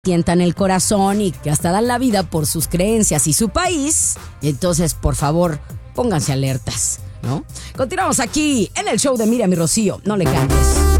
tientan el corazón y que hasta dan la vida por sus creencias y su país. Entonces, por favor, pónganse alertas, ¿no? Continuamos aquí en el show de Miriam y Rocío. No le cambies.